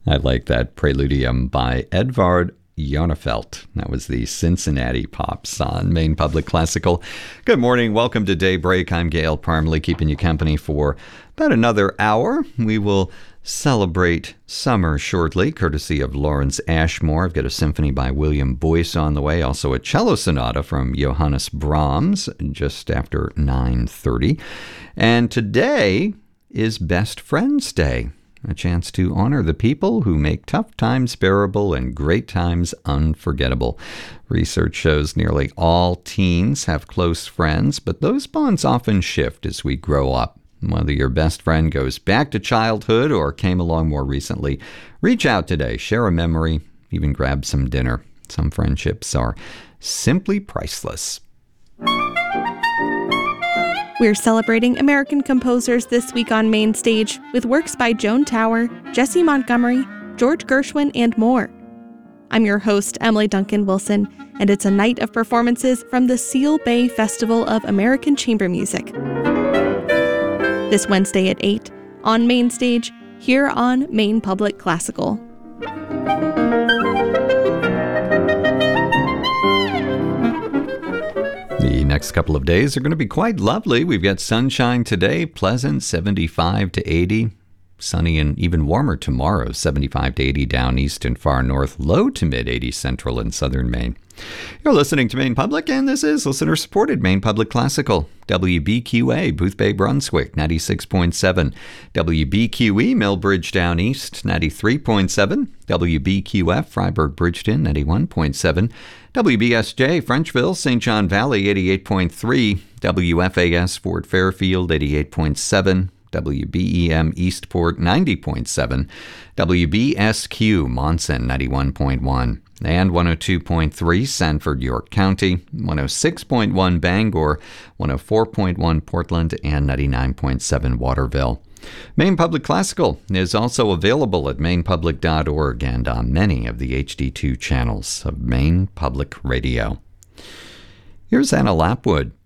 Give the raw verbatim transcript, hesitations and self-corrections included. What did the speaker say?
I like that Preludium by Edvard Jarnefelt. That was the Cincinnati Pops on Maine Public Classical. Good morning. Welcome to Daybreak. I'm Gail Parmley, keeping you company for about another hour. We will celebrate summer shortly, courtesy of Lawrence Ashmore. I've got a symphony by William Boyce on the way, also a cello sonata from Johannes Brahms just after nine thirty. And today is Best Friends Day, a chance to honor the people who make tough times bearable and great times unforgettable. Research shows nearly all teens have close friends, but those bonds often shift as we grow up. Whether your best friend goes back to childhood or came along more recently, reach out today, share a memory, even grab some dinner. Some friendships are simply priceless. We're celebrating American composers this week on Main Stage with works by Joan Tower, Jessie Montgomery, George Gershwin, and more. I'm your host, Emily Duncan Wilson, and it's a night of performances from the Seal Bay Festival of American Chamber Music. This Wednesday at eight on Main Stage, here on Maine Public Classical. The next couple of days are going to be quite lovely. We've got sunshine today, pleasant, seventy-five to eighty. Sunny and even warmer tomorrow, seventy-five to eighty down east and far north, low to mid eighties central and southern Maine. You're listening to Maine Public, and this is listener-supported Maine Public Classical. W B Q A, Boothbay, Brunswick, ninety-six point seven. W B Q E, Millbridge down east, ninety-three point seven. W B Q F, Freiburg, Bridgeton, ninety-one point seven. W B S J, Frenchville, Saint John Valley, eighty-eight point three. W F A S, Fort Fairfield, eighty-eight point seven. W B E M Eastport, ninety point seven. W B S Q Monson, ninety-one point one. And one oh two point three Sanford, York County, one oh six point one Bangor, one oh four point one Portland, and ninety-nine point seven Waterville. Maine Public Classical is also available at maine public dot org and on many of the H D two channels of Maine Public Radio. Here's Anna Lapwood